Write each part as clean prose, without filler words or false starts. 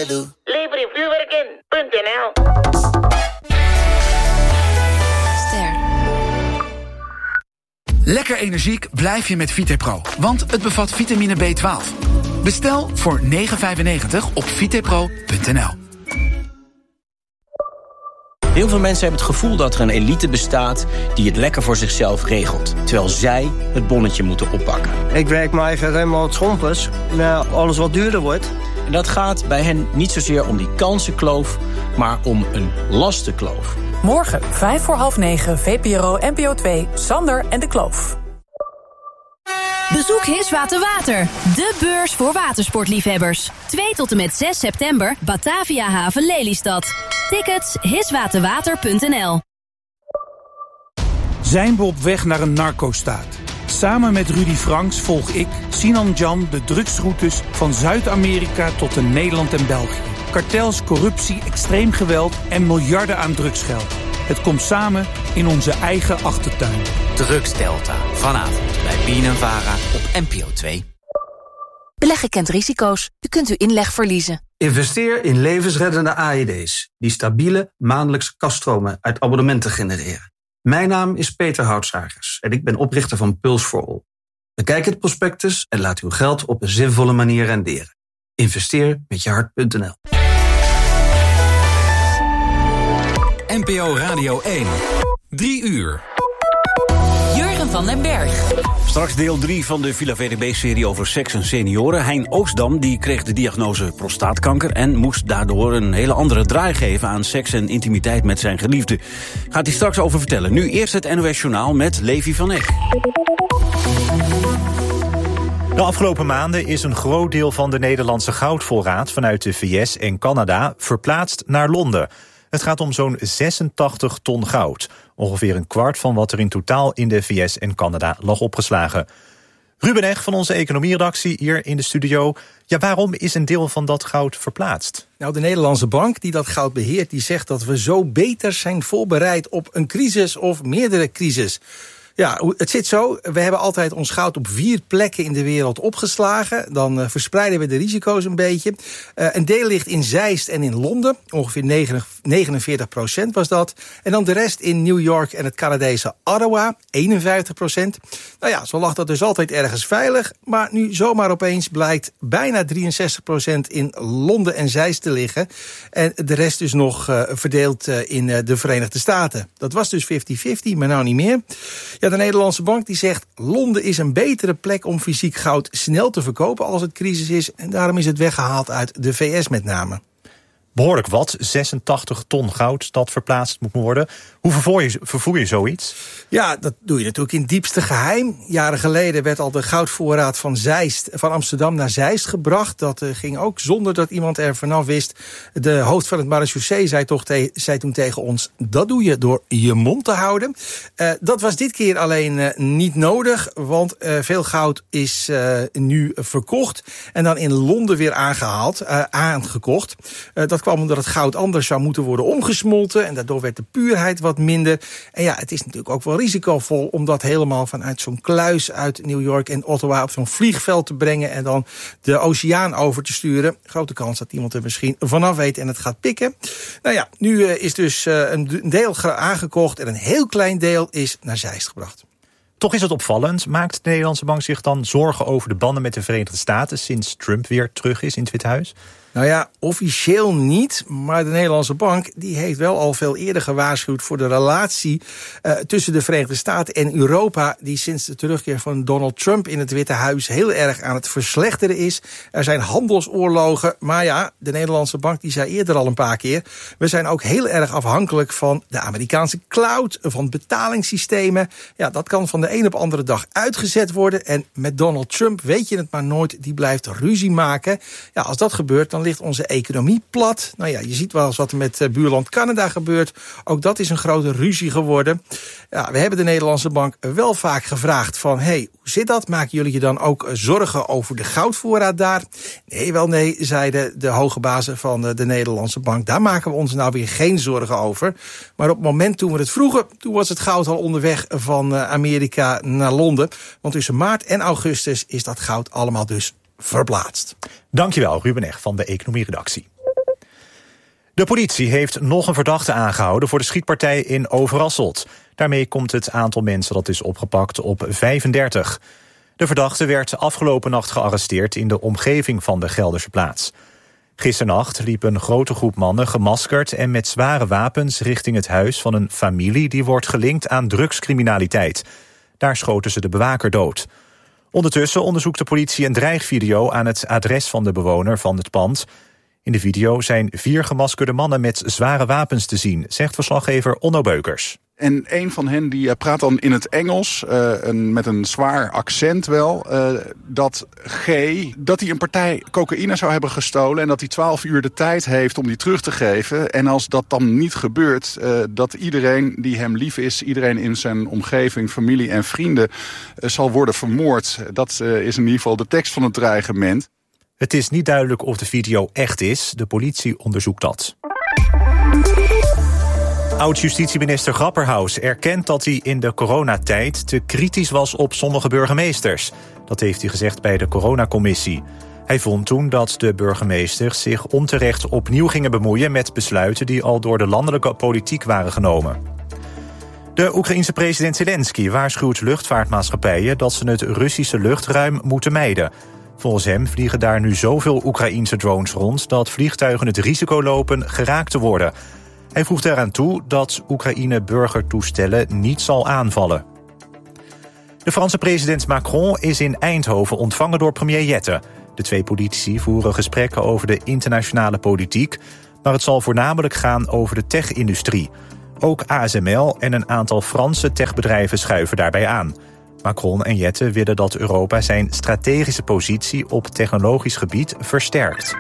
Lelou. Lever in vuurwerken.nl. Lekker energiek blijf je met VitePro, want het bevat vitamine B12. Bestel voor €9,95 op vitepro.nl. Heel veel mensen hebben het gevoel dat er een elite bestaat die het lekker voor zichzelf regelt, terwijl zij het bonnetje moeten oppakken. Ik werk mijn eigen Remmelt Schompers, maar alles wat duurder wordt. En dat gaat bij hen niet zozeer om die kansenkloof, maar om een lastenkloof. Morgen, 8:55, VPRO NPO 2, Sander en de Kloof. Bezoek Hiswater Water, de beurs voor watersportliefhebbers. 2 tot en met 6 september, Batavia Haven Lelystad. Tickets hiswaterwater.nl. Zijn we op weg naar een narcostaat? Samen met Rudy Franks volg ik, Sinan Jan, de drugsroutes van Zuid-Amerika tot in Nederland en België. Kartels, corruptie, extreem geweld en miljarden aan drugsgeld. Het komt samen in onze eigen achtertuin. Drugsdelta, vanavond bij BNNVARA op NPO 2. Beleggen kent risico's. U kunt uw inleg verliezen. Investeer in levensreddende AED's die stabiele maandelijkse kaststromen uit abonnementen genereren. Mijn naam is Peter Houtsagers en ik ben oprichter van Pulse for All. Bekijk het prospectus en laat uw geld op een zinvolle manier renderen. Investeer met je hart.nl. NPO Radio 1. 3 uur. Jurgen van den Berg. Straks deel 3 van de Villa VTB-serie over seks en senioren. Hein Oostdam die kreeg de diagnose prostaatkanker en moest daardoor een hele andere draai geven aan seks en intimiteit met zijn geliefde. Gaat hij straks over vertellen. Nu eerst het NOS Journaal met Levi van Eck. De afgelopen maanden is een groot deel van de Nederlandse goudvoorraad vanuit de VS en Canada verplaatst naar Londen. Het gaat om zo'n 86 ton goud. Ongeveer een kwart van wat er in totaal in de VS en Canada lag opgeslagen. Ruben Eg van onze economieredactie hier in de studio. Ja, waarom is een deel van dat goud verplaatst? Nou, de Nederlandse bank die dat goud beheert, die zegt dat we zo beter zijn voorbereid op een crisis of meerdere crisis. Ja, het zit zo. We hebben altijd ons goud op 4 plekken in de wereld opgeslagen. Dan verspreiden we de risico's een beetje. Een deel ligt in Zeist en in Londen. Ongeveer 49% was dat. En dan de rest in New York en het Canadese Ottawa. 51%. Nou ja, zo lag dat dus altijd ergens veilig. Maar nu zomaar opeens blijkt bijna 63% in Londen en Zeist te liggen. En de rest dus nog verdeeld in de Verenigde Staten. Dat was dus 50-50, maar nou niet meer. Ja, de Nederlandse bank die zegt Londen is een betere plek om fysiek goud snel te verkopen als het crisis is. En daarom is het weggehaald uit de VS met name. Behoorlijk wat, 86 ton goud dat verplaatst moet worden. Hoe vervoer je zoiets? Ja, dat doe je natuurlijk in het diepste geheim. Jaren geleden werd al de goudvoorraad van Amsterdam naar Zeist gebracht. Dat ging ook zonder dat iemand er vanaf wist. De hoofd van het marechaussee zei toen tegen ons, dat doe je door je mond te houden. Dat was dit keer alleen niet nodig, want veel goud is nu verkocht en dan in Londen weer aangekocht. Dat kwam omdat het goud anders zou moeten worden omgesmolten en daardoor werd de puurheid wat minder. En ja, het is natuurlijk ook wel risicovol om dat helemaal vanuit zo'n kluis uit New York en Ottawa op zo'n vliegveld te brengen en dan de oceaan over te sturen. Grote kans dat iemand er misschien vanaf weet en het gaat pikken. Nou ja, nu is dus een deel aangekocht en een heel klein deel is naar Zeist gebracht. Toch is het opvallend. Maakt de Nederlandse bank zich dan zorgen over de banden met de Verenigde Staten sinds Trump weer terug is in het Witte Huis? Nou ja, officieel niet, maar de Nederlandse bank die heeft wel al veel eerder gewaarschuwd voor de relatie tussen de Verenigde Staten en Europa, die sinds de terugkeer van Donald Trump in het Witte Huis heel erg aan het verslechteren is. Er zijn handelsoorlogen, maar ja, de Nederlandse bank die zei eerder al een paar keer, we zijn ook heel erg afhankelijk van de Amerikaanse cloud, van betalingssystemen. Ja, dat kan van de een op andere dag uitgezet worden en met Donald Trump weet je het maar nooit, die blijft ruzie maken. Ja, als dat gebeurt, dan ligt onze economie plat. Nou ja, je ziet wel eens wat er met buurland Canada gebeurt. Ook dat is een grote ruzie geworden. Ja, we hebben de Nederlandse bank wel vaak gevraagd van, hey, hoe zit dat? Maken jullie je dan ook zorgen over de goudvoorraad daar? Nee, zeiden de hoge bazen van de Nederlandse bank. Daar maken we ons nou weer geen zorgen over. Maar op het moment toen we het vroegen, toen was het goud al onderweg van Amerika naar Londen. Want tussen maart en augustus is dat goud allemaal dus verplaatst. Dankjewel, Ruben Eg van de economieredactie. De politie heeft nog een verdachte aangehouden voor de schietpartij in Overasselt. Daarmee komt het aantal mensen dat is opgepakt op 35. De verdachte werd afgelopen nacht gearresteerd in de omgeving van de Gelderse plaats. Gisternacht liep een grote groep mannen gemaskerd en met zware wapens richting het huis van een familie die wordt gelinkt aan drugscriminaliteit. Daar schoten ze de bewaker dood. Ondertussen onderzoekt de politie een dreigvideo aan het adres van de bewoner van het pand. In de video zijn 4 gemaskerde mannen met zware wapens te zien, zegt verslaggever Onno Beukers. En een van hen die praat dan in het Engels, met een zwaar accent wel, dat hij een partij cocaïne zou hebben gestolen en dat hij 12 uur de tijd heeft om die terug te geven. En als dat dan niet gebeurt, dat iedereen die hem lief is, iedereen in zijn omgeving, familie en vrienden, zal worden vermoord. Dat is in ieder geval de tekst van het dreigement. Het is niet duidelijk of de video echt is. De politie onderzoekt dat. Oud-justitieminister Grapperhaus erkent dat hij in de coronatijd te kritisch was op sommige burgemeesters. Dat heeft hij gezegd bij de coronacommissie. Hij vond toen dat de burgemeesters zich onterecht opnieuw gingen bemoeien met besluiten die al door de landelijke politiek waren genomen. De Oekraïense president Zelensky waarschuwt luchtvaartmaatschappijen dat ze het Russische luchtruim moeten mijden. Volgens hem vliegen daar nu zoveel Oekraïense drones rond dat vliegtuigen het risico lopen geraakt te worden. Hij voegt eraan toe dat Oekraïne burgertoestellen niet zal aanvallen. De Franse president Macron is in Eindhoven ontvangen door premier Jette. De 2 politici voeren gesprekken over de internationale politiek, maar het zal voornamelijk gaan over de tech-industrie. Ook ASML en een aantal Franse techbedrijven schuiven daarbij aan. Macron en Jette willen dat Europa zijn strategische positie op technologisch gebied versterkt.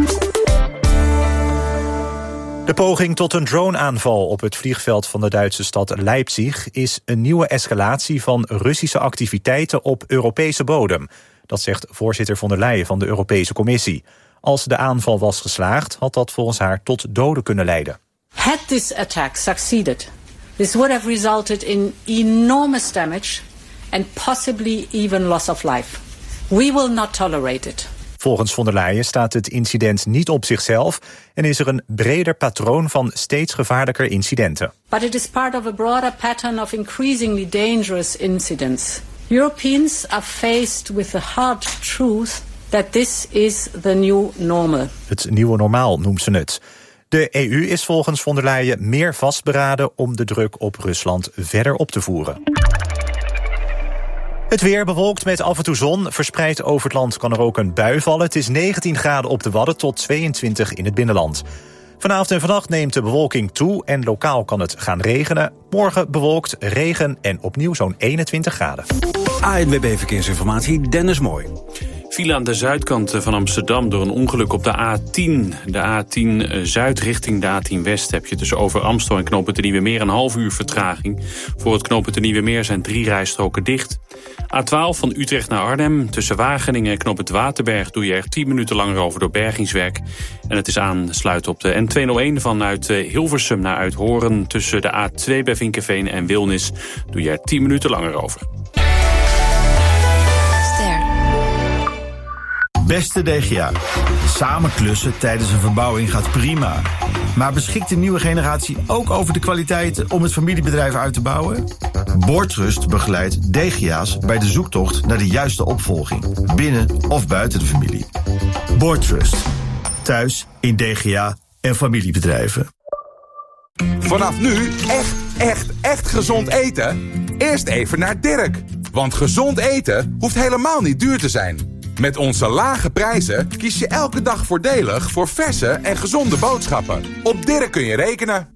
De poging tot een droneaanval op het vliegveld van de Duitse stad Leipzig is een nieuwe escalatie van Russische activiteiten op Europese bodem. Dat zegt voorzitter von der Leyen van de Europese Commissie. Als de aanval was geslaagd, had dat volgens haar tot doden kunnen leiden. Had this attack succeeded, this would have resulted in enormous damage and possibly even loss of life. We will not tolerate it. Volgens von der Leyen staat het incident niet op zichzelf en is er een breder patroon van steeds gevaarlijker incidenten. But it is part of a broader pattern of increasingly dangerous incidents. Europeans are faced with the hard truth that this is the new normal. Het nieuwe normaal noemt ze het. De EU is volgens von der Leyen meer vastberaden om de druk op Rusland verder op te voeren. Het weer bewolkt met af en toe zon. Verspreid over het land kan er ook een bui vallen. Het is 19 graden op de Wadden tot 22 in het binnenland. Vanavond en vannacht neemt de bewolking toe en lokaal kan het gaan regenen. Morgen bewolkt, regen en opnieuw zo'n 21 graden. ANWB Verkeersinformatie, Dennis Mooi. File aan de zuidkant van Amsterdam door een ongeluk op de A10. De A10 Zuid richting de A10 West heb je tussen Over Amstel en knooppunt de Nieuwe Meer een half uur vertraging. Voor het knooppunt de Nieuwe Meer zijn 3 rijstroken dicht. A12 van Utrecht naar Arnhem. Tussen Wageningen en knooppunt Waterberg doe je er 10 minuten langer over door bergingswerk. En het is aansluiten op de N201 vanuit Hilversum naar Uithoren. Tussen de A2 bij Vinkeveen en Wilnis doe je er 10 minuten langer over. Beste DGA, samen klussen tijdens een verbouwing gaat prima. Maar beschikt de nieuwe generatie ook over de kwaliteiten om het familiebedrijf uit te bouwen? Boortrust begeleidt DGA's bij de zoektocht naar de juiste opvolging, binnen of buiten de familie. Boortrust, thuis in DGA en familiebedrijven. Vanaf nu echt gezond eten? Eerst even naar Dirk. Want gezond eten hoeft helemaal niet duur te zijn. Met onze lage prijzen kies je elke dag voordelig voor verse en gezonde boodschappen. Op Dirk kun je rekenen.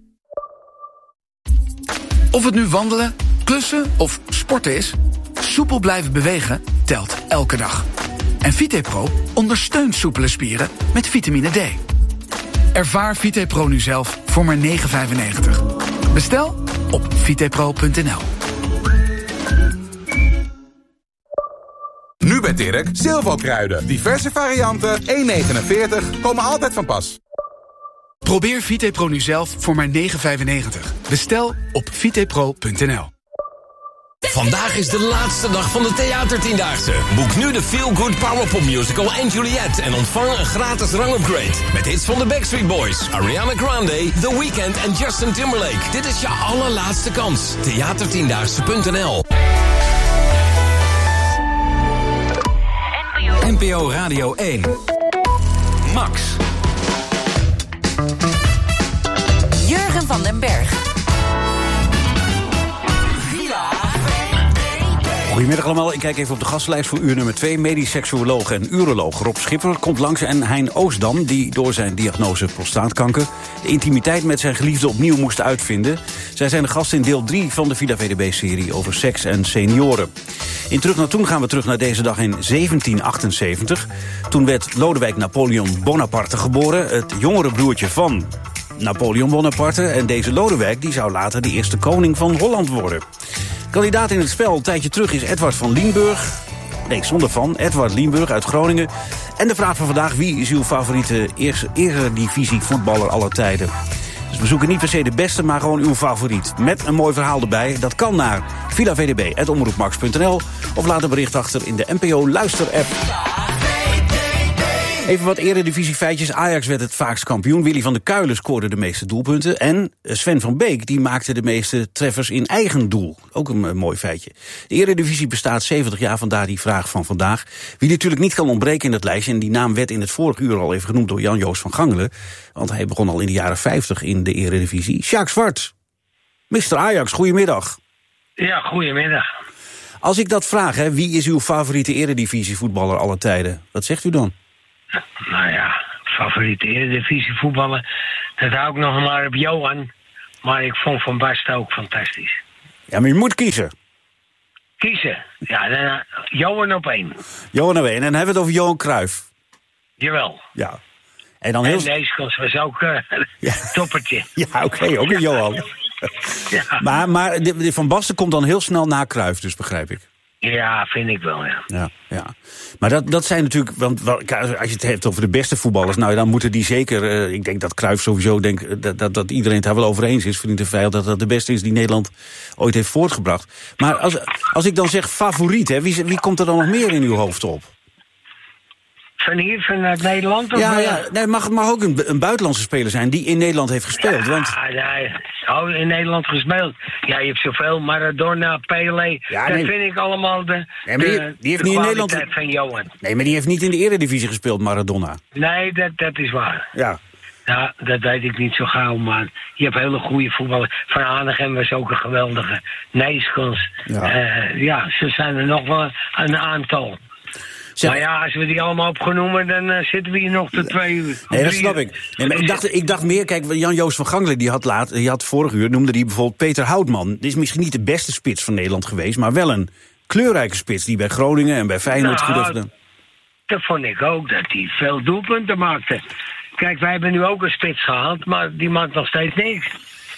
Of het nu wandelen, klussen of sporten is, soepel blijven bewegen telt elke dag. En VitePro ondersteunt soepele spieren met vitamine D. Ervaar VitePro nu zelf voor maar €9,95. Bestel op vitepro.nl. Nu bij Dirk, Silvo-kruiden. Diverse varianten, €1,49, komen altijd van pas. Probeer VitePro nu zelf voor maar €9,95. Bestel op vitepro.nl. Vandaag is de laatste dag van de Theatertiendaagse. Boek nu de Feel Good Powerpop Musical en Juliet en ontvang een gratis rangupgrade. Met hits van de Backstreet Boys, Ariana Grande, The Weeknd en Justin Timberlake. Dit is je allerlaatste kans. Theatertiendaagse.nl. NPO Radio 1. Max. Jurgen van den Berg. Goedemiddag allemaal, ik kijk even op de gastenlijst voor uur nummer 2. Medisch seksuoloog en uroloog Rob Schipper komt langs en Hein Oostdam, die door zijn diagnose prostaatkanker de intimiteit met zijn geliefde opnieuw moest uitvinden. Zij zijn de gast in deel 3 van de Villa VDB-serie over seks en senioren. In Terug naar Toen gaan we terug naar deze dag in 1778. Toen werd Lodewijk Napoleon Bonaparte geboren, het jongere broertje van Napoleon Bonaparte. En deze Lodewijk die zou later de eerste koning van Holland worden. Kandidaat in het spel een tijdje terug is Edward van Lienburg. Nee, zonder van. Edward Lienburg uit Groningen. En de vraag van vandaag, wie is uw favoriete eredivisie voetballer aller tijden? Dus we zoeken niet per se de beste, maar gewoon uw favoriet. Met een mooi verhaal erbij. Dat kan naar villavdb@omroepmax.nl of laat een bericht achter in de NPO Luister-app. Even wat eredivisiefeitjes. Ajax werd het vaakst kampioen. Willy van der Kuilen scoorde de meeste doelpunten. En Sven van Beek die maakte de meeste treffers in eigen doel. Ook een mooi feitje. De eredivisie bestaat 70 jaar, vandaar die vraag van vandaag. Wie natuurlijk niet kan ontbreken in dat lijstje, en die naam werd in het vorige uur al even genoemd door Jan-Joos van Gangelen, want hij begon al in de jaren 50 in de eredivisie. Sjaak Zwart, Mr. Ajax, goedemiddag. Ja, goedemiddag. Als ik dat vraag, hè, wie is uw favoriete eredivisievoetballer aller tijden? Wat zegt u dan? Nou ja, favoriete eredivisie voetballen, dat hou ik nog maar op Johan. Maar ik vond Van Basten ook fantastisch. Ja, maar je moet kiezen. Kiezen? Ja, dan, Johan op 1. Johan op 1, en dan hebben we het over Johan Cruijff. Jawel. Ja. En dan heel... Neeskens was ook toppertje. Ja, oké, ook een Johan. Ja. Maar de Van Basten komt dan heel snel na Cruijff, dus begrijp ik. Ja, vind ik wel, ja. Ja. Maar dat zijn natuurlijk, want als je het hebt over de beste voetballers, nou dan moeten die zeker, ik denk dat Cruijff sowieso denkt dat iedereen het daar wel over eens is, vriend en vijand, dat dat de beste is die Nederland ooit heeft voortgebracht. Maar als ik dan zeg favoriet, hè, wie komt er dan nog meer in uw hoofd op? Van hier, vanuit Nederland? Of ja. Nee, mag ook een buitenlandse speler zijn die in Nederland heeft gespeeld. Ja, want... in Nederland gespeeld. Ja, je hebt zoveel. Maradona, Pelé. Ja, dat vind ik allemaal de die heeft niet in Nederland van Johan. Nee, maar die heeft niet in de Eredivisie gespeeld, Maradona. Nee, dat is waar. Ja. Ja, dat weet ik niet zo gauw, maar je hebt hele goede voetballers. Van Hanegem was ook een geweldige. Neeskens. Ja. Zo zijn er nog wel een aantal. Maar ja, als we die allemaal opgenoemen, dan zitten we hier nog tot 2 uur. Nee, dat snap ik. Nee, maar ik dacht meer, kijk, Jan-Joos van Gangelen, die had vorig uur, noemde die bijvoorbeeld Peter Houtman. Die is misschien niet de beste spits van Nederland geweest, maar wel een kleurrijke spits die bij Groningen en bij Feyenoord goed heeft gedaan. Dat vond ik ook, dat hij veel doelpunten maakte. Kijk, wij hebben nu ook een spits gehaald, maar die maakt nog steeds niks.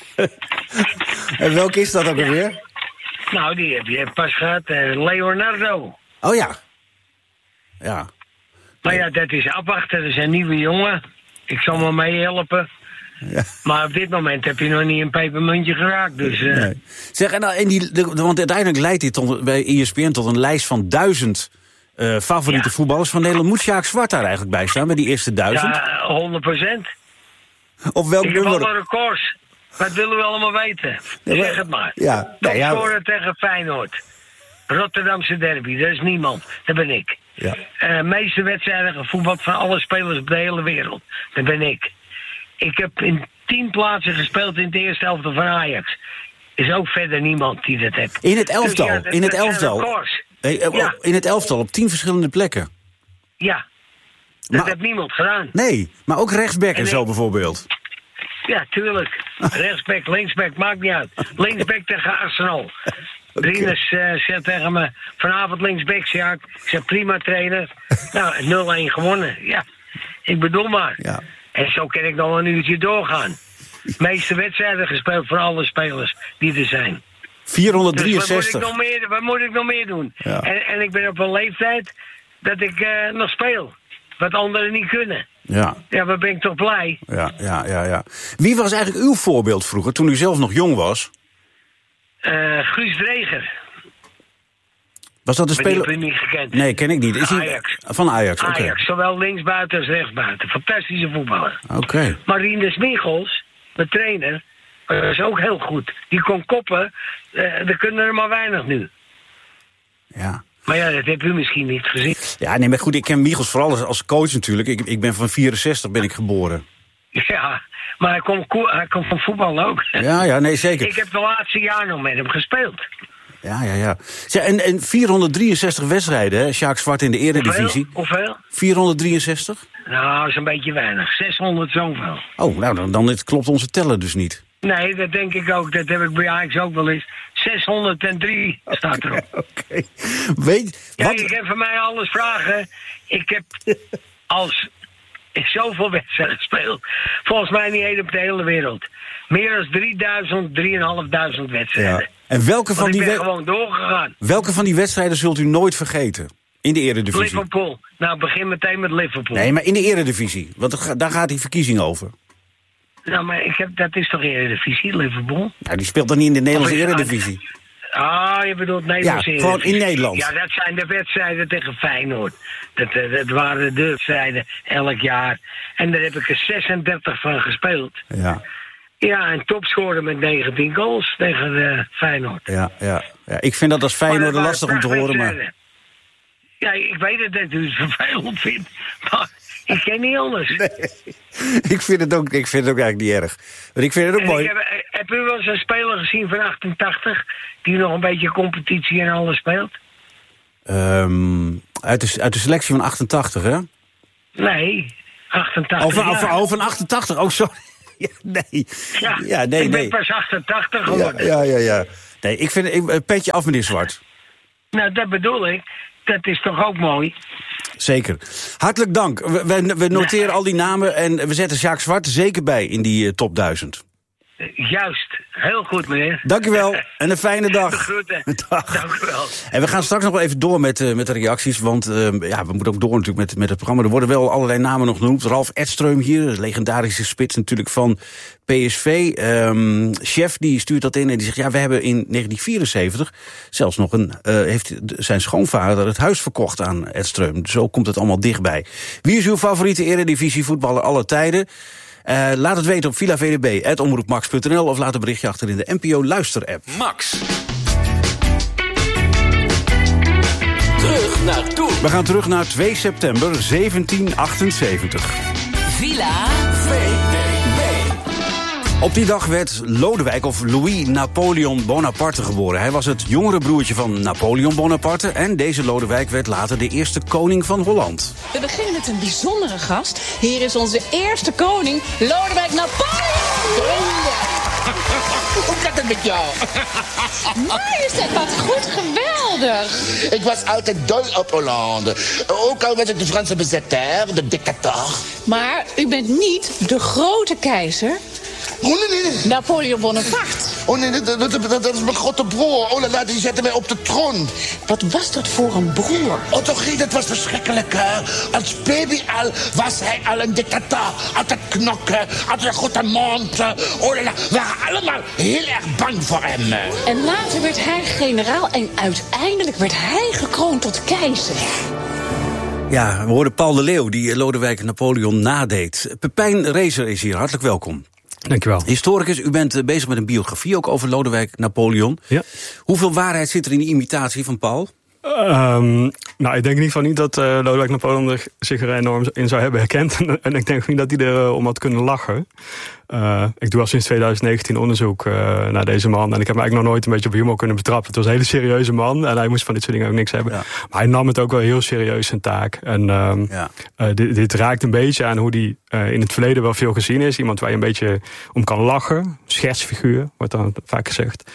En welke is dat ook alweer? Nou, die heb je pas gehad, Leonardo. Oh ja. Ja. Maar ja, dat is afwachten. Dat is een nieuwe jongen. Ik zal wel meehelpen. Ja. Maar op dit moment heb je nog niet een pepermuntje geraakt. Dus, nee. Zeg, want uiteindelijk leidt dit bij ESPN tot een lijst van 1000 favoriete voetballers van Nederland. Moet Sjaak Zwart daar eigenlijk bij staan, bij die eerste 1000? Ja, 100%. Of welk ik heb alle records. Wat willen we allemaal weten? Zeg het maar. Ja. Topscorer tegen Feyenoord. Rotterdamse derby, dat is niemand. Dat ben ik. Ja. Meeste wedstrijden gevoetbald van alle spelers op de hele wereld. Dat ben ik. Ik heb in 10 plaatsen gespeeld in de eerste helft van Ajax. Is ook verder niemand die dat heeft. In het elftal? Dus ja, in het elftal? Ja. In het elftal, op 10 verschillende plekken? Ja. Dat heeft niemand gedaan. Nee, maar ook rechtsback en zo bijvoorbeeld? Ja, tuurlijk. Rechtsback, linksback, maakt niet uit. Linksback tegen Arsenal. Rinus zegt tegen me, vanavond linksback, Sjaak. Ik zeg, prima trainer. Nou, 0-1 gewonnen. Ja, ik bedoel maar. Ja. En zo kan ik nog een uurtje doorgaan. De meeste wedstrijden gespeeld voor alle spelers die er zijn. 463. Dus wat moet ik nog meer doen? Ja. En ik ben op een leeftijd dat ik nog speel. Wat anderen niet kunnen. Ja. Ja, wat ben ik toch blij. Ja. Wie was eigenlijk uw voorbeeld vroeger, toen u zelf nog jong was? Guus Dreger. Was dat een speler? Die heb je niet gekend. Nee, ken ik niet. Is Ajax. Van Ajax, oké. Ajax, zowel linksbuiten als rechtsbuiten. Fantastische voetballer. Oké. Maar Rinus Michels, de trainer, is ook heel goed. Die kon koppen, er kunnen er maar weinig nu. Ja. Maar ja, dat heb u misschien niet gezien. Ja, nee, maar goed, ik ken Michels vooral als coach natuurlijk. Ik ben van 64 ben ik geboren. Ja, maar hij komt van voetbal ook. Ja, nee, zeker. Ik heb de laatste jaar nog met hem gespeeld. Ja. En 463 wedstrijden, hè, Sjaak Zwart in de Eredivisie. Hoeveel? 463? Nou, dat is een beetje weinig. 600 zoveel. Oh, nou, dan klopt onze teller dus niet. Nee, dat denk ik ook. Dat heb ik bij Ajax ook wel eens. 603 staat erop. Oké. Weet ja, wat? je kan van mij alles vragen. Ik heb als ik zoveel wedstrijden gespeeld, volgens mij niet één op de hele wereld. Meer dan 3.500 wedstrijden. Ja. En welke van ik die ben gewoon doorgegaan. Welke van die wedstrijden zult u nooit vergeten? In de Eredivisie. Liverpool. Nou, begin meteen met Liverpool. Nee, maar in de Eredivisie. Want daar gaat die verkiezing over. Nou, maar dat is toch Eredivisie, Liverpool? Nou, die speelt dan niet in de Nederlandse Eredivisie. Ah, je bedoelt Nederlandse Eredivisie. Ja, gewoon in Nederland. Ja, dat zijn de wedstrijden tegen Feyenoord. Dat waren de wedstrijden elk jaar. En daar heb ik er 36 van gespeeld. Ja. Ja, en topscorer met 19 goals tegen Feyenoord. Ja, ik vind dat als Feyenoord lastig om te horen, maar... Ja, ik weet het dat u het vervelend vindt, maar ik ken niet anders. Nee, ik vind het ook eigenlijk niet erg. Maar ik vind het ook mooi. Heb u wel eens een speler gezien van 88... die nog een beetje competitie en alles speelt? Uit de selectie van 88, hè? Nee, 88 van 88, oh sorry. Ja, nee. Ja, nee, ik ben pas 88 geworden. Ja. Nee, ik vind petje af, meneer Zwart. Nou, dat bedoel ik. Dat is toch ook mooi? Zeker. Hartelijk dank. We noteren al die namen en we zetten Sjaak Zwart zeker bij in die top 1000. Juist. Heel goed, meneer. Dank u wel en een fijne dag. Groeten. Dag. Dank u wel. En we gaan straks nog wel even door met de reacties, want we moeten ook door natuurlijk met het programma. Er worden wel allerlei namen nog genoemd. Ralf Edström hier, de legendarische spits natuurlijk van PSV. Chef die stuurt dat in en die zegt, ja, we hebben in 1974 zelfs nog heeft zijn schoonvader het huis verkocht aan Edström. Zo komt het allemaal dichtbij. Wie is uw favoriete Eredivisie voetballer aller tijden? Laat het weten op villavdb@omroepmax.nl of laat een berichtje achter in de NPO Luister-app. Max. Terug naar toen. We gaan terug naar 2 september 1778. Villa VDB. Op die dag werd Lodewijk of Louis Napoleon Bonaparte geboren. Hij was het jongere broertje van Napoleon Bonaparte en deze Lodewijk werd later de eerste koning van Holland. We beginnen met een bijzondere gast. Hier is onze eerste koning, Lodewijk Napoleon. Hoe gaat het met jou? Majesteit, wat goed, geweldig. Ik was altijd dol op Hollande. Ook al was het de Franse bezetter, de dictator. Maar u bent niet de grote keizer. Oh, nee. Napoleon Bonaparte. Oh nee, dat is mijn grote broer. Oh la, die zette mij op de troon. Wat was dat voor een broer? Oh toch, dat was verschrikkelijk. Als baby al was hij al een dictator. Altijd knokken, altijd een grote mond. Oh la, we waren allemaal heel erg bang voor hem. En later werd hij generaal en uiteindelijk werd hij gekroond tot keizer. Ja, we hoorden Paul de Leeuw die Lodewijk Napoleon nadeed. Pepijn Rezer is hier, hartelijk welkom. Dankjewel. Historicus, u bent bezig met een biografie ook over Lodewijk Napoleon. Ja. Hoeveel waarheid zit er in die imitatie van Paul? Nou, ik denk in ieder geval niet dat Lodewijk Napoleon zich er enorm in zou hebben herkend. En ik denk ook niet dat hij er om had kunnen lachen. Ik doe al sinds 2019 onderzoek naar deze man. En ik heb hem eigenlijk nog nooit een beetje op humor kunnen betrappen. Het was een hele serieuze man. En hij moest van dit soort dingen ook niks hebben. Ja. Maar hij nam het ook wel heel serieus zijn taak. En dit raakt een beetje aan hoe hij in het verleden wel veel gezien is. Iemand waar je een beetje om kan lachen. Schetsfiguur, wordt dan vaak gezegd.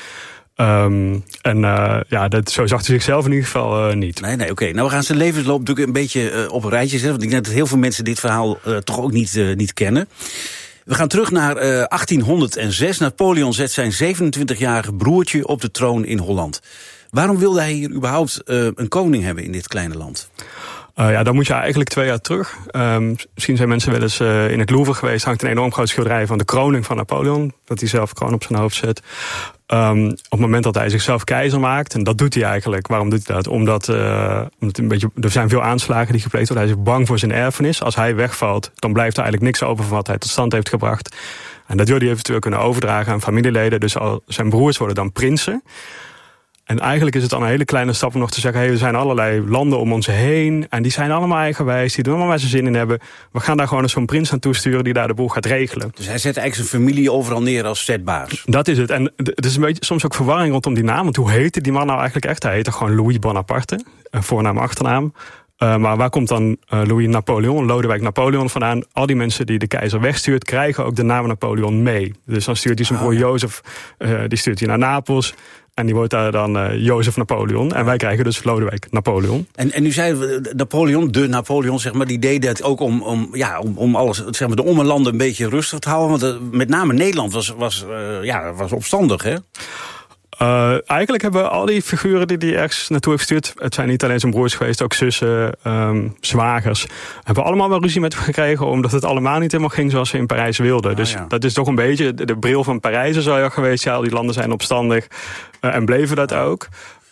Zo zag hij zichzelf in ieder geval niet. Nee, oké. Nou, we gaan zijn levensloop natuurlijk een beetje op een rijtje zetten. Want ik denk dat heel veel mensen dit verhaal toch ook niet kennen. We gaan terug naar 1806. Napoleon zet zijn 27-jarige broertje op de troon in Holland. Waarom wilde hij hier überhaupt een koning hebben in dit kleine land? Dan moet je eigenlijk 2 jaar terug. Misschien zijn mensen wel eens in het Louvre geweest. Hangt een enorm groot schilderij van de kroning van Napoleon. Dat hij zelf kroon op zijn hoofd zet. Op het moment dat hij zichzelf keizer maakt, en dat doet hij eigenlijk. Waarom doet hij dat? Omdat een beetje, er zijn veel aanslagen die gepleegd worden. Hij is bang voor zijn erfenis. Als hij wegvalt, dan blijft er eigenlijk niks over van wat hij tot stand heeft gebracht. En dat wil hij eventueel kunnen overdragen aan familieleden. Dus zijn broers worden dan prinsen. En eigenlijk is het dan een hele kleine stap om nog te zeggen, er zijn allerlei landen om ons heen. En die zijn allemaal eigenwijs, die doen allemaal waar ze zin in hebben. We gaan daar gewoon eens zo'n prins aan toesturen die daar de boel gaat regelen. Dus hij zet eigenlijk zijn familie overal neer als zetbaas. Dat is het. En het is een beetje soms ook verwarring rondom die naam. Want hoe heette die man nou eigenlijk echt? Hij heette gewoon Louis Bonaparte. Voornaam, achternaam. Maar waar komt dan Louis Napoleon, Lodewijk Napoleon vandaan? Al die mensen die de keizer wegstuurt, krijgen ook de naam Napoleon mee. Dus dan stuurt hij zijn broer Jozef, die stuurt hij naar Napels. En die wordt daar dan Jozef Napoleon. En wij krijgen dus Lodewijk Napoleon. En nu zei Napoleon, zeg maar, die deed dat ook om alles, zeg maar, de ommelanden een beetje rustig te houden. Want met name Nederland was opstandig, hè? Eigenlijk hebben we al die figuren die hij ergens naartoe heeft gestuurd. Het zijn niet alleen zijn broers geweest, ook zussen, zwagers. Hebben allemaal wel ruzie met hem gekregen, omdat het allemaal niet helemaal ging zoals ze in Parijs wilden. Dus dat is toch een beetje de bril van Parijs is al heel geweest. Ja, al die landen zijn opstandig en bleven dat ook.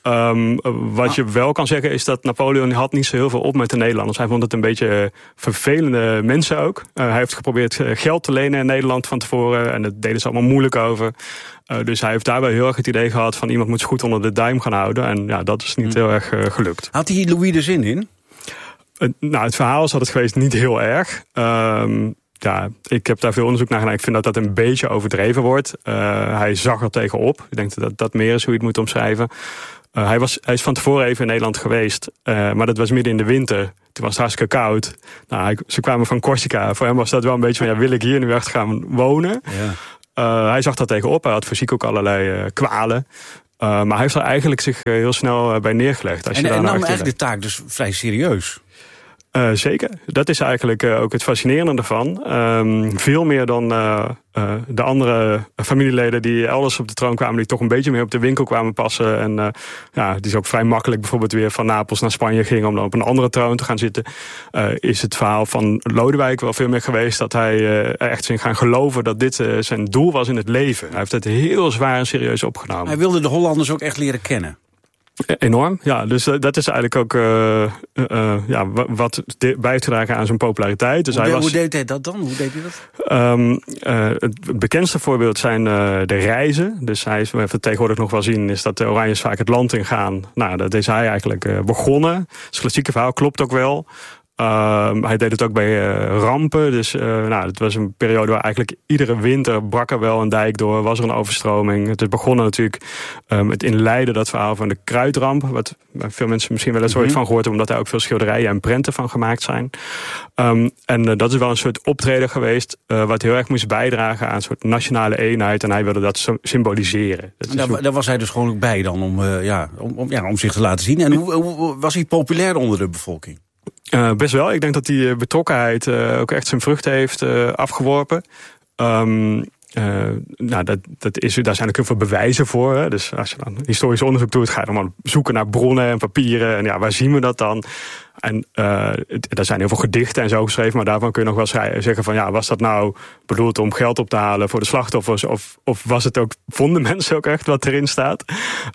Wat je wel kan zeggen is dat Napoleon had niet zo heel veel op met de Nederlanders. Hij vond het een beetje vervelende mensen ook. Hij heeft geprobeerd geld te lenen in Nederland van tevoren. En dat deden ze allemaal moeilijk over. Dus hij heeft daarbij heel erg het idee gehad van iemand moet zich goed onder de duim gaan houden. En ja, dat is niet heel erg gelukt. Had hij Louis er zin in? Het verhaal is dat het geweest niet heel erg. Ja, ik heb daar veel onderzoek naar gedaan. Ik vind dat een beetje overdreven wordt. Hij zag er tegenop. Ik denk dat dat meer is hoe je het moet omschrijven. Hij is van tevoren even in Nederland geweest. Maar dat was midden in de winter. Toen was het hartstikke koud. Ze kwamen van Corsica. Voor hem was dat wel een beetje van, wil ik hier nu echt gaan wonen? Ja. Hij zag daar tegenop. Hij had fysiek ook allerlei kwalen. Maar hij heeft er eigenlijk zich heel snel bij neergelegd. En nam eigenlijk de taak dus vrij serieus. Zeker. Dat is eigenlijk ook het fascinerende ervan. Veel meer dan de andere familieleden die elders op de troon kwamen, die toch een beetje meer op de winkel kwamen passen. En die is ook vrij makkelijk bijvoorbeeld weer van Napels naar Spanje ging om dan op een andere troon te gaan zitten. Is het verhaal van Lodewijk wel veel meer geweest dat hij echt ging gaan geloven dat dit zijn doel was in het leven. Hij heeft het heel zwaar en serieus opgenomen. Hij wilde de Hollanders ook echt leren kennen. Enorm, ja. Dus dat is eigenlijk ook wat bij te dragen aan zijn populariteit. Dus hoe deed hij dat dan? Hoe deed hij dat? Het bekendste voorbeeld zijn de reizen. Dus hij is, wat we tegenwoordig nog wel zien, is dat de Oranjes vaak het land ingaan. Nou, dat is hij eigenlijk begonnen. Het klassieke verhaal klopt ook wel. Hij deed het ook bij rampen. Dus het was een periode waar eigenlijk iedere winter brak er wel een dijk door. Was er een overstroming. Het is begonnen natuurlijk met in Leiden dat verhaal van de kruidramp. Wat veel mensen misschien wel eens ooit van gehoord hebben. Omdat daar ook veel schilderijen en prenten van gemaakt zijn. Dat is wel een soort optreden geweest. Wat heel erg moest bijdragen aan een soort nationale eenheid. En hij wilde dat symboliseren. Daar was hij dus gewoon ook bij dan om zich te laten zien. En hoe was hij populair onder de bevolking? Best wel. Ik denk dat die betrokkenheid ook echt zijn vruchten heeft afgeworpen. Daar zijn ook heel veel bewijzen voor. Hè. Dus als je dan historisch onderzoek doet, ga je dan maar zoeken naar bronnen en papieren. En waar zien we dat dan? En er zijn heel veel gedichten en zo geschreven, maar daarvan kun je nog wel zeggen van was dat nou bedoeld om geld op te halen voor de slachtoffers? Of was het ook, vonden mensen ook echt wat erin staat?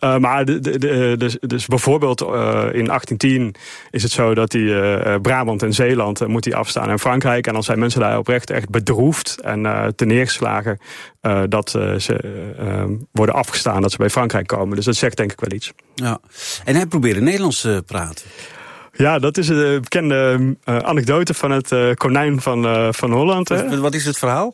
Dus bijvoorbeeld in 1810 is het zo dat die Brabant en Zeeland moet die afstaan aan Frankrijk. En dan zijn mensen daar oprecht echt bedroefd en teneergeslagen dat ze worden afgestaan, dat ze bij Frankrijk komen. Dus dat zegt denk ik wel iets. Ja. En hij probeerde Nederlands te praten. Ja, dat is de bekende anekdote van het konijn van Holland. Hè? Wat is het verhaal?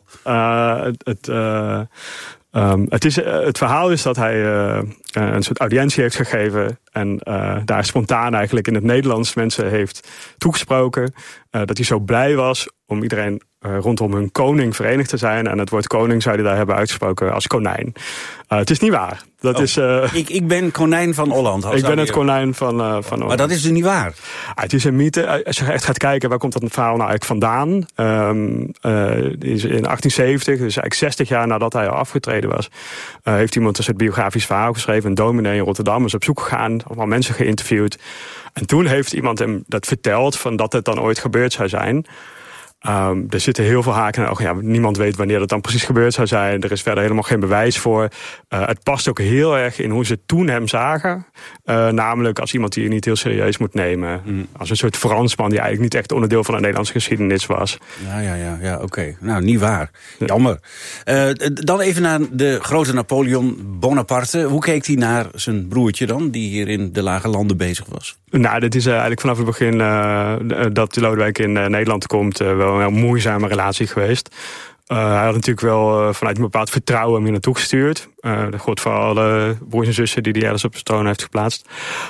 Het verhaal is dat hij een soort audiëntie heeft gegeven en daar spontaan eigenlijk in het Nederlands mensen heeft toegesproken. Dat hij zo blij was om iedereen rondom hun koning verenigd te zijn. En het woord koning zou hij daar hebben uitgesproken als konijn. Het is niet waar. Dat is, ik ben konijn van Holland. Ik ben het konijn van Holland. Maar dat is dus niet waar? Het is een mythe. Als je echt gaat kijken, waar komt dat verhaal nou eigenlijk vandaan? In 1870, dus eigenlijk 60 jaar nadat hij al afgetreden was, heeft iemand een soort biografisch verhaal geschreven. Een dominee in Rotterdam is op zoek gegaan, allemaal mensen geïnterviewd. En toen heeft iemand hem dat verteld, van dat het dan ooit gebeurd zou zijn. Er zitten heel veel haken en ogen. Ja, niemand weet wanneer dat dan precies gebeurd zou zijn. Er is verder helemaal geen bewijs voor. Het past ook heel erg in hoe ze toen hem zagen. Namelijk als iemand die je niet heel serieus moet nemen. Als een soort Fransman die eigenlijk niet echt onderdeel van de Nederlandse geschiedenis was. Ja, oké. Nou, niet waar. Jammer. Dan even naar de grote Napoleon Bonaparte. Hoe keek hij naar zijn broertje dan, die hier in de Lage Landen bezig was? Nou, dit is eigenlijk vanaf het begin dat Lodewijk in Nederland komt wel een heel moeizame relatie geweest. Hij had natuurlijk wel vanuit een bepaald vertrouwen hem hier naartoe gestuurd. Dat geldt voor alle broers en zussen die hij ergens op zijn troon heeft geplaatst.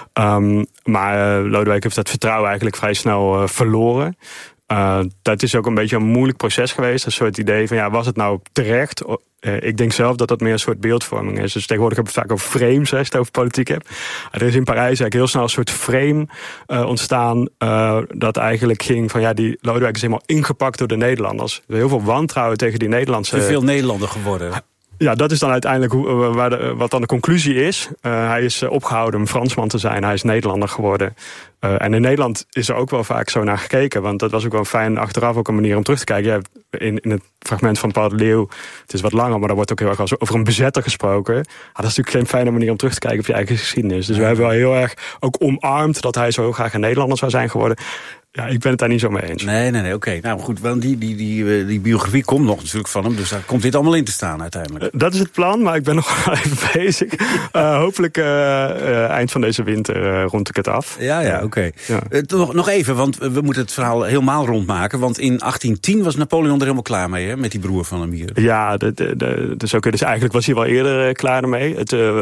Maar Lodewijk heeft dat vertrouwen eigenlijk vrij snel verloren. Dat is ook een beetje een moeilijk proces geweest. Een soort idee van, was het nou terecht? Ik denk zelf dat dat meer een soort beeldvorming is. Dus tegenwoordig heb ik het vaak over frames, als je het over politiek hebt. Er is in Parijs eigenlijk heel snel een soort frame ontstaan. Dat eigenlijk ging van, die Lodewijk is helemaal ingepakt door de Nederlanders. Er is heel veel wantrouwen tegen die Nederlandse... Te veel Nederlander geworden. Ja, dat is dan uiteindelijk wat dan de conclusie is. Hij is opgehouden om Fransman te zijn. Hij is Nederlander geworden. En in Nederland is er ook wel vaak zo naar gekeken. Want dat was ook wel fijn achteraf ook een manier om terug te kijken. In het fragment van Paul de Leeuw, het is wat langer, maar daar wordt ook heel erg over een bezetter gesproken. Dat is natuurlijk geen fijne manier om terug te kijken op je eigen geschiedenis. Dus we hebben wel heel erg ook omarmd dat hij zo graag een Nederlander zou zijn geworden. Ja, ik ben het daar niet zo mee eens. Nee, oké. Nou goed, want die biografie komt nog natuurlijk van hem. Dus daar komt dit allemaal in te staan uiteindelijk. Dat is het plan, maar ik ben nog wel even bezig. Hopelijk eind van deze winter rond ik het af. Ja, oké. Nog even, want we moeten het verhaal helemaal rondmaken. Want in 1810 was Napoleon er helemaal klaar mee, hè? Met die broer van hem hier. Ja, dus eigenlijk was hij wel eerder klaar ermee.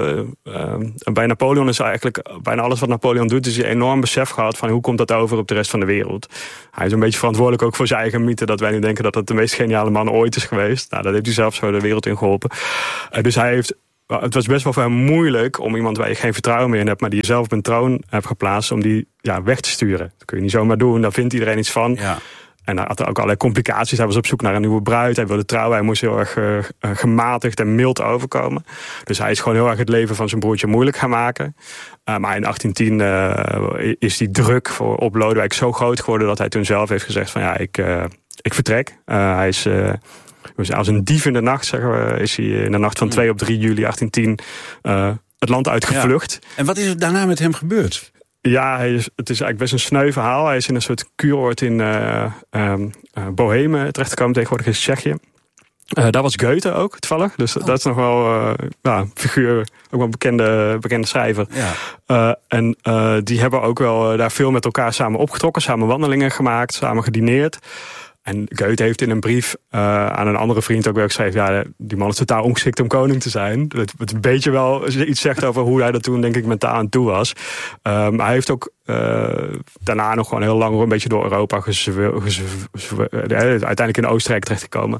Bij Napoleon is eigenlijk bijna alles wat Napoleon doet, is hij enorm besef gehad van hoe komt dat over op de rest van de wereld. Hij is een beetje verantwoordelijk ook voor zijn eigen mythe, dat wij nu denken dat het de meest geniale man ooit is geweest. Nou, dat heeft hij zelf zo de wereld in geholpen. Dus het was best wel voor hem moeilijk om iemand waar je geen vertrouwen meer in hebt, maar die je zelf op een troon hebt geplaatst, om die weg te sturen. Dat kun je niet zomaar doen, daar vindt iedereen iets van. Ja. En hij had ook allerlei complicaties. Hij was op zoek naar een nieuwe bruid. Hij wilde trouwen. Hij moest heel erg gematigd en mild overkomen. Dus hij is gewoon heel erg het leven van zijn broertje moeilijk gaan maken. Maar in 1810 is die druk op Lodewijk zo groot geworden dat hij toen zelf heeft gezegd van ik vertrek. Hij is... als een dief in de nacht, zeggen we, is hij in de nacht van 2 op 3 juli 1810 het land uitgevlucht. Ja. En wat is er daarna met hem gebeurd? Ja, het is eigenlijk best een sneu verhaal. Hij is in een soort kuuroord in Bohemen terechtgekomen, tegenwoordig is Tsjechië. Daar was Goethe ook, toevallig. Dus dat is nog wel een figuur, ook wel een bekende schrijver. Ja. En die hebben ook wel daar veel met elkaar samen opgetrokken, samen wandelingen gemaakt, samen gedineerd. En Goethe heeft in een brief aan een andere vriend ook wel geschreven, die man is totaal ongeschikt om koning te zijn. Het een beetje wel iets zegt over hoe hij dat toen, denk ik, mentaal aan toe was. Hij heeft ook daarna nog gewoon heel lang een beetje door Europa uiteindelijk in Oostenrijk terechtgekomen.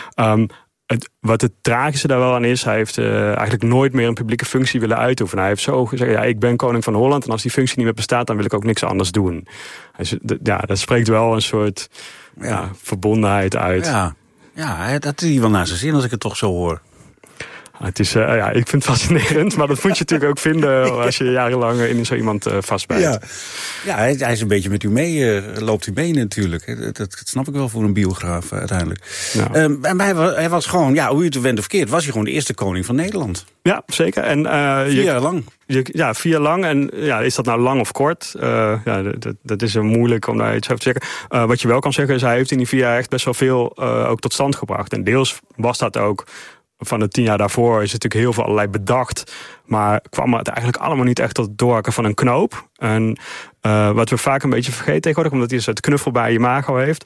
Wat het tragische daar wel aan is, hij heeft eigenlijk nooit meer een publieke functie willen uitoefenen. Hij heeft zo gezegd, ik ben koning van Holland en als die functie niet meer bestaat, dan wil ik ook niks anders doen. Dat spreekt wel een soort verbondenheid uit. Ja, dat is wel naar zijn zin als ik het toch zo hoor. Het is, ik vind het fascinerend, maar dat moet je natuurlijk ook vinden als je jarenlang in zo iemand vastbijt. Ja, hij is een beetje met u mee, loopt u mee natuurlijk. Dat snap ik wel voor een biograaf uiteindelijk. Ja. En hij was gewoon, hoe u het went of verkeerd, was hij gewoon de eerste koning van Nederland. Ja, zeker. En, 4 jaar lang. 4 jaar lang. En is dat nou lang of kort? Dat is moeilijk om daar iets over te zeggen. Wat je wel kan zeggen is, hij heeft in die 4 jaar echt best wel veel ook tot stand gebracht. En deels was dat ook van de 10 jaar daarvoor is natuurlijk heel veel allerlei bedacht. Maar kwam het eigenlijk allemaal niet echt tot het doorhakken van een knoop. En wat we vaak een beetje vergeten tegenwoordig, omdat hij het knuffelbaar imago heeft.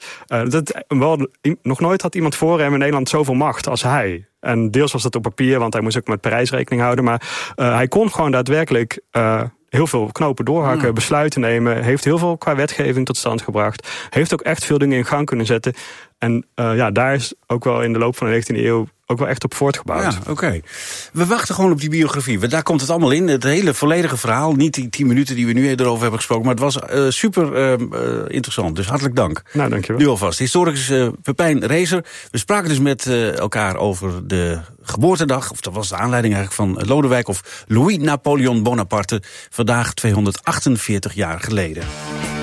Nog nooit had iemand voor hem in Nederland zoveel macht als hij. En deels was dat op papier, want hij moest ook met Parijs rekening houden. Maar hij kon gewoon daadwerkelijk heel veel knopen doorhakken, besluiten nemen. Heeft heel veel qua wetgeving tot stand gebracht. Heeft ook echt veel dingen in gang kunnen zetten. En daar is ook wel in de loop van de 19e eeuw ook wel echt op voortgebouwd. Ja, oké. We wachten gewoon op die biografie. Daar komt het allemaal in. Het hele volledige verhaal. Niet die 10 minuten die we nu erover hebben gesproken. Maar het was super interessant. Dus hartelijk dank. Nou, dankjewel. Nu alvast. Historicus Pepijn Rezer. We spraken dus met elkaar over de geboortedag. Of dat was de aanleiding eigenlijk van Lodewijk of Louis Napoleon Bonaparte. Vandaag 248 jaar geleden.